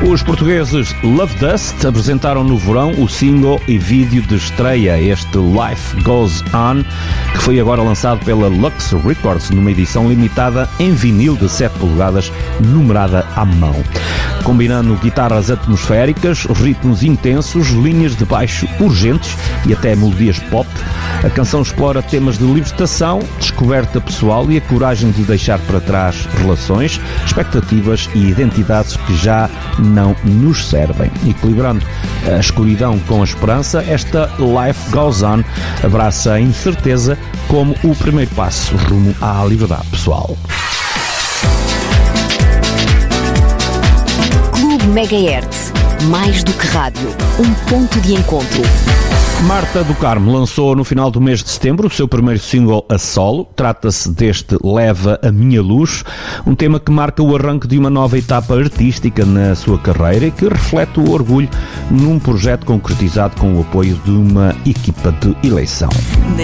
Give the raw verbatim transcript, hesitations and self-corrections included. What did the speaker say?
Os portugueses Love Dust apresentaram no verão o single e vídeo de estreia, este Life Goes On, que foi agora lançado pela Lux Records numa edição limitada em vinil de sete polegadas, numerada à mão. Combinando guitarras atmosféricas, ritmos intensos, linhas de baixo urgentes e até melodias pop, a canção explora temas de libertação, descoberta pessoal e a coragem de deixar para trás relações, expectativas e identidades que já não nos servem. Equilibrando a escuridão com a esperança, esta Life Goes On abraça a incerteza como o primeiro passo rumo à liberdade pessoal. Clube Megahertz, mais do que rádio, um ponto de encontro. Marta do Carmo lançou no final do mês de setembro o seu primeiro single a solo. Trata-se deste Leva a Minha Luz, um tema que marca o arranque de uma nova etapa artística na sua carreira e que reflete o orgulho num projeto concretizado com o apoio de uma equipa de eleição.